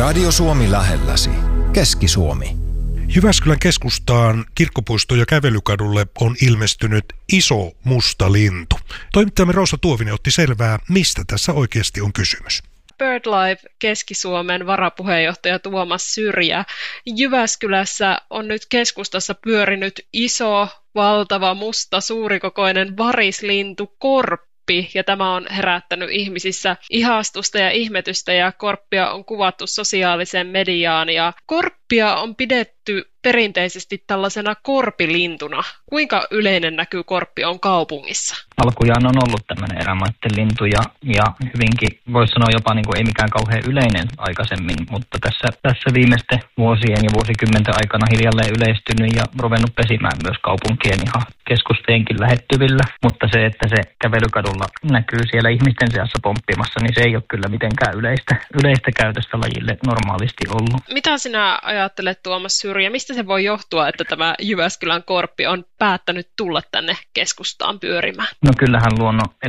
Radio Suomi lähelläsi. Keski-Suomi. Jyväskylän keskustaan kirkkopuisto- ja kävelykadulle on ilmestynyt iso musta lintu. Toimittajamme Roosa Tuovinen otti selvää, mistä tässä oikeasti on kysymys. BirdLife Keski-Suomen varapuheenjohtaja Tuomas Syrjä. Jyväskylässä on nyt keskustassa pyörinyt iso, valtava, musta, suurikokoinen varislintu korppi. Ja tämä on herättänyt ihmisissä ihastusta ja ihmetystä, ja korppia on kuvattu sosiaaliseen mediaan. Ja korppia on pidetty perinteisesti tällaisena korpilintuna. Kuinka yleinen näkyy korppi on kaupungissa? Alkujaan on ollut tämmöinen erämaitten lintu ja hyvinkin, voisi sanoa jopa ei mikään kauhean yleinen aikaisemmin, mutta tässä viimeisten vuosien ja vuosikymmenten aikana hiljalleen yleistynyt ja ruvennut pesimään myös kaupunkien ihan keskusteenkin lähettyvillä. Mutta se, että se kävelykadulla näkyy siellä ihmisten seassa pomppimassa, niin se ei ole kyllä mitenkään yleistä käytöstä lajille normaalisti ollut. Mitä sinä ajattelet, Tuomas Syrjä? Mistä se voi johtua, että tämä Jyväskylän korppi on päättänyt tulla tänne keskustaan pyörimään? No kyllähän luonnon